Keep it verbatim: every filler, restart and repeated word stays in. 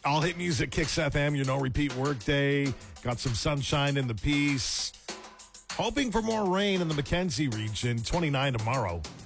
All hit music, Kicks F M, your no repeat workday. Got some sunshine in the piece. Hoping for more rain in the McKenzie region. twenty-nine tomorrow.